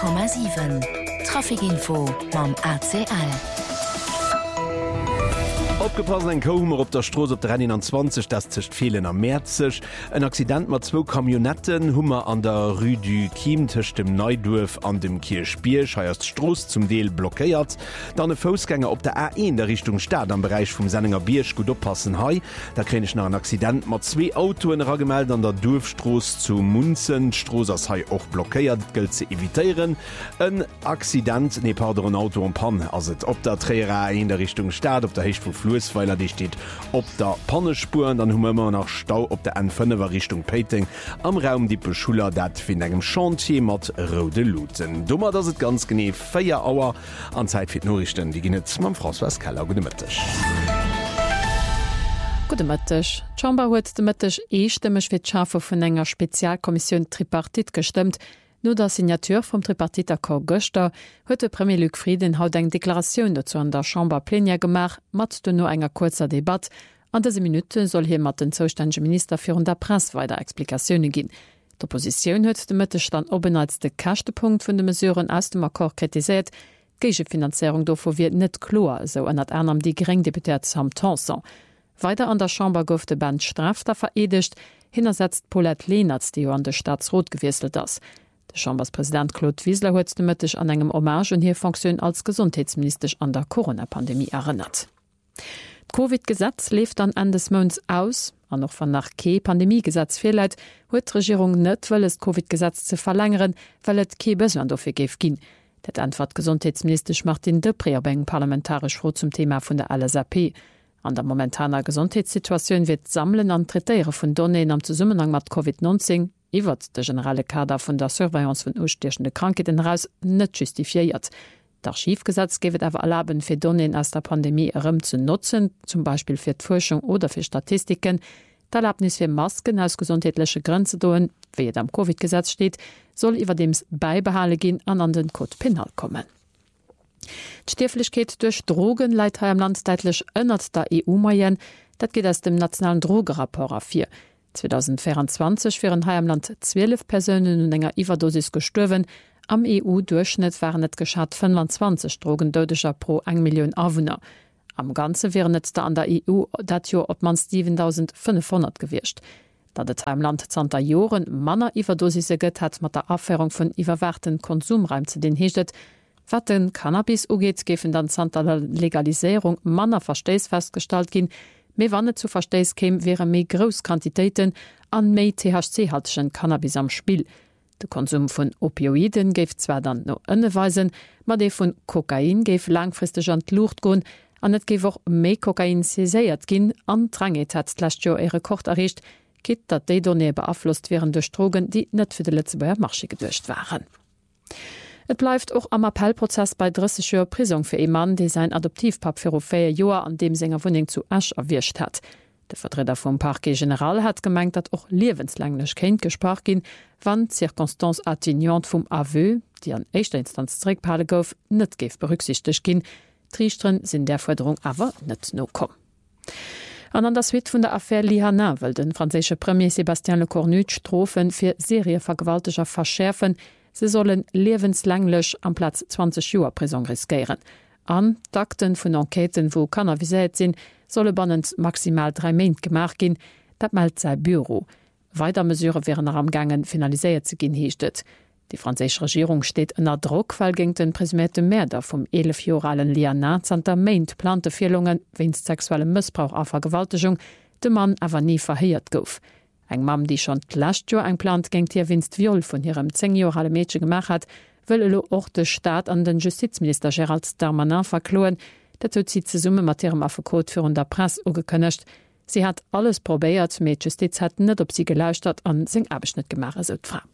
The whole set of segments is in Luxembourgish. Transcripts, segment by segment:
100,7 Trafikinfo mam ACL. Opgepassen en Komer op der Stroos op der 21, dat zecht vielen am Mäzech. Ein Accident mat 2 Kamionetten hummer an der Rue du Kiem tech dem Neidurf an dem Kirchspiel scheierst Stroos zum Deel blockéiert. Dann e Fosgänger op der A1 der Richtung Stadt am Bereich vum Senninger Biersch gut oppassen hei. Da kenne ich nach ein Accident mat 2 Autoen raggemeld an der Durfstroos zu Munzen. Stroos as hei och blockéiert gëlt ze evitieren. Ein Accident pardon Auto und Pan as op der Träer in der Richtung Stadt op der Hecht vu Flussweiler die steht op der Pannespuren, dann hummer immer nach Stau op der N5 Richtung Peting am Raum die Beschuler dat fin engem Chantier mat rode Luten. Dummer dat het ganz gene 4 Auer an Zeit fir Norrichten, die ginnet mam François Keller Gudemëttech. Gudemëttech. Chamber huet de Mëttech eestemmech fir d'Schafe vun enger Spezialkommission Tripartit gestimmt. No der Signatur vom Tripartitakor Göster huet de Premier Luc Frieden haut eng Deklaratioun dazu an der Chamber Plenier gemach, mat du no enger kurzer Debatte. An dese Minute soll hier mat den zoustännege Minister virun der Press weiter Explikationune ginn. D'Opposition huet de Mëttech dann oben als de Kächtepunkt vun de Mesuren aus dem Akkor kritiséet, Gege Finanzierung dofo wird net klar, so ënnert Änam die Geringdeputiert Sam Tanson. Weiter an der Chamber gouf de Band Strafter veredigt, hinnersetzt Paulette Lehnertz, die an de Staatsrot gewieselt ass. Der Chamberspräsident Claude Wiesler huet demëttech an engem Hommage und hier Funktion als Gesundheitsminister an der Corona-Pandemie erinnert. COVID-Gesetz lebt dann Ende Monats aus, an noch von nach Pandemiegesetz fehlheit, huet die Regierung net well es COVID-Gesetz zu verlängern, weil et Besoin dafür gef gin. Dat antwort Gesundheitsminister Martin Depré parlamentarisch froh zum Thema von der LSAP. An der momentaner Gesundheitssituation wird Sammeln an Treiere von Donnnen am Zusammenhang mit COVID-19 iwwer de generelle Kader vun der Surveillance vun ustechende Krankheiten heraus net justifiiert. D'Archivgesetz gewet awer erlauben fir Donnnen aus der Pandemie erëm zu nutzen, zum Beispiel fir d'Forschung oder fir Statistiken. D'Erlaubnis fir Masken aus gesundheitliche Grenze doen, wie et am COVID-Gesetz steht, soll iwwer dems beibehale gin an den Code Penal kommen. D'Stierflichkeit durch Drogen leiit ha am Land deitlich ënnert der EU-Moyen, dat geht aus dem nationalen Drogerapport A4. 2024 wären ha am Land 12 Personen und enger Iverdosis gestorben. Am EU-Durchschnitt waren net geschat 25 Drogendodescher pro 1 Million Einwohner. Am Ganze wären net da an der EU dat Jo op man 7500 gewircht. Da det am Land Zter Joren Manner Iverdosise gëtt hat mat der Abfährung vun iwwerwerten Konsumreim zu den hechtet, wat den Cannabis ugeet gefen dann Zter der Legalisierung Manner verstees festgestalt gin, méi wannnet zu verstees käm, wäre méi Grousquantitéiten an méi THC-haltschen Cannabis am Spiel. De Konsum vun Opioiden géif zwar dann no ënneweisen, mat dee vun Kokain géif langfristig an d'Luucht gonn, an net géif och méi Kokain seséiert ginn, an Dranget hat d'lächt Jo e Rekord errecht, kit dat déi Donnée beaflosst wären durch Drogen, die net fir de Letzebauer Marsche gedurcht waren. Et bleibt auch am Appellprozess bei 30 Joer Prisung für e Mann, der sein Adoptivpap für 4 Joer an dem senger Wohnung zu Asch erwischt hat. Der Vertreter vom Parquet General hat gemeint, dat auch lebenslänglich Kind gesprach gin, wann Circonstance atténuante vom Aveu, die an echter Instanz Dreckpale gouf, net gef berücksichtigt gin. Trichtren sind der Forderung aber net no kom. An der Suite vun der Affaire Lihana will den französische Premier Sébastien Lecornu Strophen für Serievergewaltiger verschärfen. Sie sollen lebenslänglech am Platz 20 Joer Prison riskieren. An Dakten vun Enqueten, wo Kanner viséet sinn, solle bannend maximal 3 Meint gemacht gin, dat meldt sei Büro. Weiter Mesure wären am Gangen finaliséiert ze gin heechtet. Die französische Regierung steht ënner Druck, weil gegen den presumerte Mörder vom 11-joralen Liana Zter Meint plante Fehlungen wennst sexuelle Missbrauch a Vergewaltigung de Mann awer nie verheiert gouf. Eng Mam, die schon d'lächt Jo eng Plant gengt hier winst Viol von ihrem 10-jorale Mädchen gemacht hat, will och de Staat an den Justizminister Gérald Darmanin verkloen, dat huet sie ze Summe mat ihrem Affekot für der Presse ugekënnecht. Sie hat alles probéiert, mit Justiz hat net op sie gelauscht hat an seg Abschnitt gemacht so fra.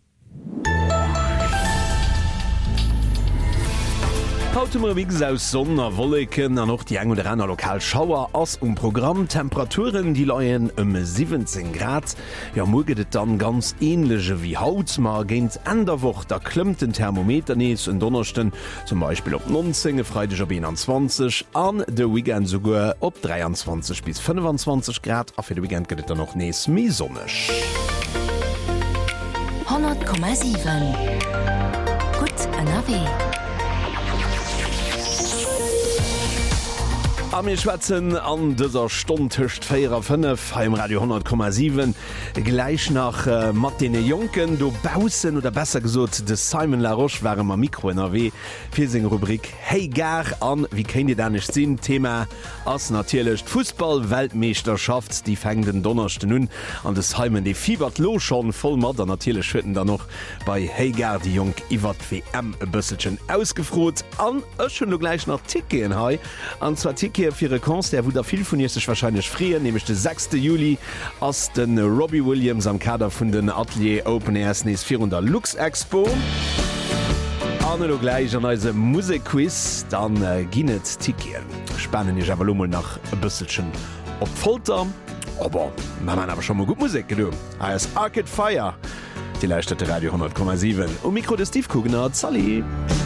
Hautmmer wie aus Sonner Wolleken an noch die eng oder annner Lokalschauer ass Programm Temperaturen die leien 17 Grad. Ja muget dann ganz ähnliche wie Hautmar géint Enderwoch da klemmt den Thermometer nees und Donnerchten zum Beispiel op 19 Freitag op 21 an de Weekend sogar op 23 bis 25 Grad a fir de Weekend gët dann noch nees mi sonnech. 100,7 NRW. Am mir schwätzen an dieser Stunde hücht 4:05 im Radio 10,7 gleich nach Martine Jonken du Bausen oder besser gesagt des Simon Laroche waren am Mikro NRW für seine Rubrik Hey gar an wie kennt ihr da nicht sehen Thema als natürlich Fußball-Weltmeisterschaft die fängt den Donnerstag nun an des Heimen die fiebert los schon voll Mutter natürlich schütten dann noch bei Hey gar die Jung Iwat WM ein bisschen ausgefroht an schon du gleich noch Ticket in Hai an zwar Ticket für Konst der wo da viel von ihr sich wahrscheinlich frieren nämlich der 6. Juli aus den Robbie Williams am Kader von den Atelier Open Airs 400 Lux Expo an gleich an als Musikquiz dann ginet Ticket spannen ich aber nach ein bisschen op Folter aber man aber schon mal gut Musik genommen als Arcade Fire die leichtete Radio 10,7 Mikro des Steve Kugner Sally.